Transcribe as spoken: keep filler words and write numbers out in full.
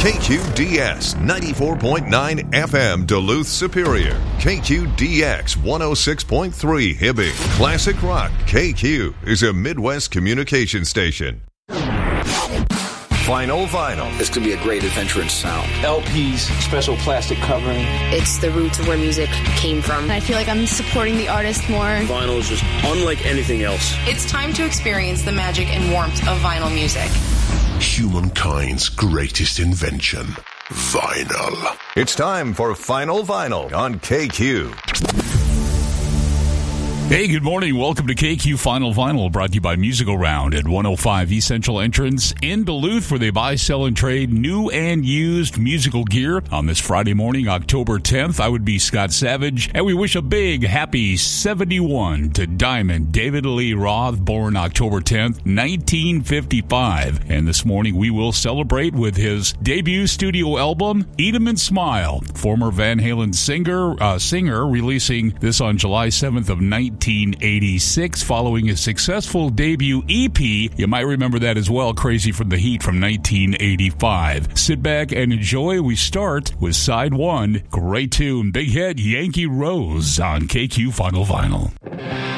K Q D S ninety-four point nine F M Duluth Superior. K Q D X one oh six point three Hibbing. Classic Rock K Q is a Midwest communication station. Final Vinyl. This could be a great adventurous sound. L Ps, special plastic covering. It's the roots of where music came from. I feel like I'm supporting the artist more. Vinyl is just unlike anything else. It's time to experience the magic and warmth of vinyl music. Humankind's greatest invention, vinyl. It's time for Final Vinyl on K Q. Hey, good morning. Welcome to K Q Final Vinyl, brought to you by Musical Round at one oh five East Central Entrance in Duluth, where they buy, sell, and trade new and used musical gear. On this Friday morning, October tenth, I would be Scott Savage, and we wish a big, happy seventy-one to Diamond David Lee Roth, born October tenth, nineteen fifty-five. And this morning, we will celebrate with his debut studio album, Eat 'Em and Smile. Former Van Halen singer, uh, singer releasing this on July seventh of nineteen eighty-six, following a successful debut E P. You might remember that as well, Crazy from the Heat from nineteen eighty-five. Sit back and enjoy. We start with side one. Great tune, big hit, Yankee Rose on K Q Final Vinyl.